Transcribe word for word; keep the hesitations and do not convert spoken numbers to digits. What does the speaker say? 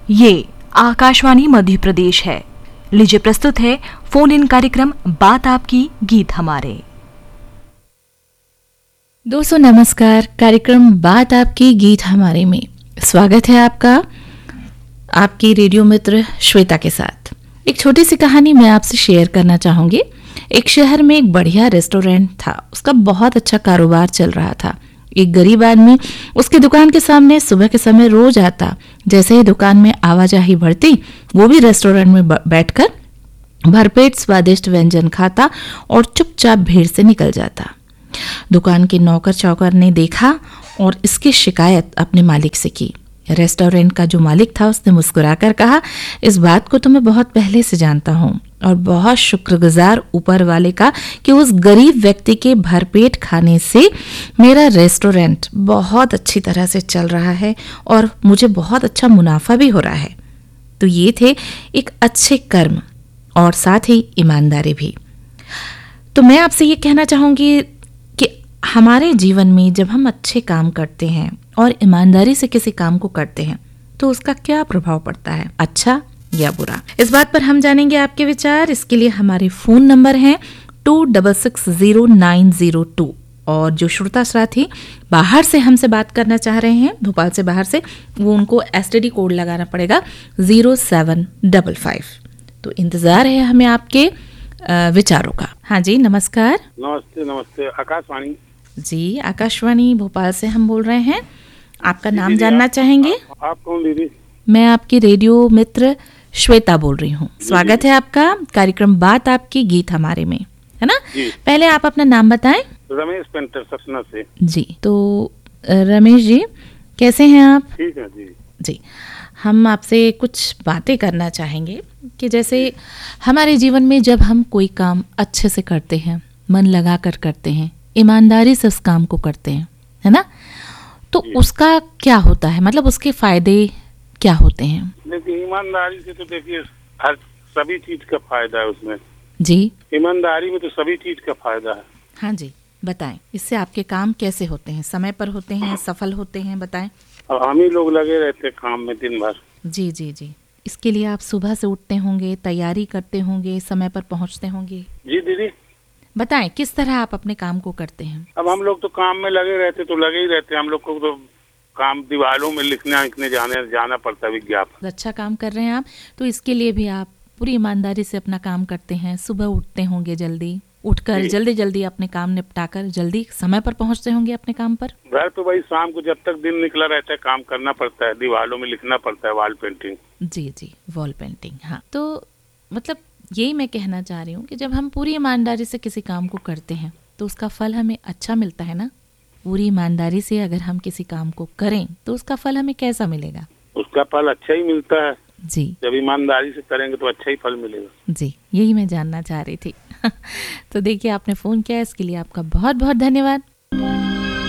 ये आकाशवाणी मध्य प्रदेश है। लीजिए प्रस्तुत है फोन इन कार्यक्रम बात आपकी गीत हमारे। दोस्तों नमस्कार। कार्यक्रम बात आपकी गीत हमारे में स्वागत है आपका, आपकी रेडियो मित्र श्वेता के साथ। एक छोटी सी कहानी मैं आपसे शेयर करना चाहूँगी। एक शहर में एक बढ़िया रेस्टोरेंट था, उसका बहुत अच्छा कारोबार चल रहा था। एक गरीब आदमी उसकी दुकान के सामने सुबह के समय रोज आता। जैसे ही दुकान में आवाजाही बढ़ती, वो भी रेस्टोरेंट में बैठकर भरपेट स्वादिष्ट व्यंजन खाता और चुपचाप भीड़ से निकल जाता। दुकान के नौकर चौकर ने देखा और इसकी शिकायत अपने मालिक से की। रेस्टोरेंट का जो मालिक था उसने मुस्कुराकर कहा, इस बात को तो मैं बहुत पहले से जानता हूँ और बहुत शुक्रगुजार ऊपर वाले का कि उस गरीब व्यक्ति के भरपेट खाने से मेरा रेस्टोरेंट बहुत अच्छी तरह से चल रहा है और मुझे बहुत अच्छा मुनाफा भी हो रहा है। तो ये थे एक अच्छे कर्म और साथ ही ईमानदारी भी। तो मैं आपसे ये कहना चाहूँगी कि हमारे जीवन में जब हम अच्छे काम करते हैं और ईमानदारी से किसी काम को करते हैं तो उसका क्या प्रभाव पड़ता है, अच्छा या बुरा। इस बात पर हम जानेंगे आपके विचार। इसके लिए हमारे फोन नंबर हैं to double six zero nine zero to और जो श्रोता साथी बाहर से हमसे बात करना चाह रहे हैं, भोपाल से बाहर से, वो उनको एसटीडी कोड लगाना पड़ेगा जीरो सेवन डबल फाइव। तो इंतजार है हमें आपके विचारों का। हाँ जी नमस्कार। नमस्ते नमस्ते। आकाशवाणी जी, आकाशवाणी भोपाल से हम बोल रहे हैं। आपका नाम जानना चाहेंगे? आप, आप कौन दीदी? मैं आपकी रेडियो मित्र श्वेता बोल रही हूँ। स्वागत है आपका कार्यक्रम बात आपकी गीत हमारे में, है ना? पहले आप अपना नाम बताएं। रमेश पेंटर सतना से। जी, तो रमेश जी कैसे हैं आप? ठीक है जी। जी, हम आपसे कुछ बातें करना चाहेंगे कि जैसे हमारे जीवन में जब हम कोई काम अच्छे से करते हैं, मन लगा कर करते हैं, ईमानदारी से उस काम को करते हैं, है ना, तो उसका क्या होता है, मतलब उसके फायदे क्या होते हैं? देखिए ईमानदारी से तो देखिए हर सभी चीज का फायदा है उसमें। जी, ईमानदारी में तो सभी चीज का फायदा है। हाँ जी, बताएं इससे आपके काम कैसे होते हैं, समय पर होते हैं, सफल होते हैं, बताएं। अब हम ही लोग लगे रहते हैं काम में दिन भर। जी जी जी, इसके लिए आप सुबह से उठते होंगे, तैयारी करते होंगे, समय पर पहुंचते होंगे। जी दीदी बताएं किस तरह आप अपने काम को करते हैं? अब हम लोग तो काम में लगे रहते तो लगे ही रहते हैं। हम लोग को तो काम दीवारों में लिखने लिखने जाने जाना पड़ता है, विज्ञापन। अच्छा काम कर रहे हैं आप, तो इसके लिए भी आप पूरी ईमानदारी से अपना काम करते हैं। सुबह उठते होंगे, जल्दी उठकर जल्दी जल्दी अपने काम निपटाकर जल्दी समय पर पहुंचते होंगे अपने काम पर। घर तो भाई शाम को जब तक दिन निकला रहता है काम करना पड़ता है, दीवारों में लिखना पड़ता है, वॉल पेंटिंग। जी जी, वॉल पेंटिंग। हाँ, तो मतलब यही मैं कहना चाह रही हूँ कि जब हम पूरी ईमानदारी से किसी काम को करते हैं तो उसका फल हमें अच्छा मिलता है ना। पूरी ईमानदारी से अगर हम किसी काम को करें तो उसका फल हमें कैसा मिलेगा? उसका फल अच्छा ही मिलता है जी। जब ईमानदारी से करेंगे तो अच्छा ही फल मिलेगा। जी, यही मैं जानना चाह रही थी। तो देखिए आपने फोन किया, इसके लिए आपका बहुत बहुत धन्यवाद।